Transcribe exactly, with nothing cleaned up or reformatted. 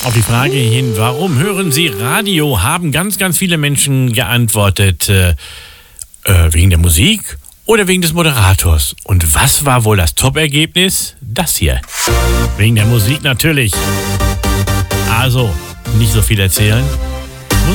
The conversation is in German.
Auf die Frage hin, warum hören Sie Radio, haben ganz, ganz viele Menschen geantwortet, äh, äh, wegen der Musik oder wegen des Moderators. Und was war wohl das Top-Ergebnis? Das hier. Wegen der Musik natürlich. Also, nicht so viel erzählen.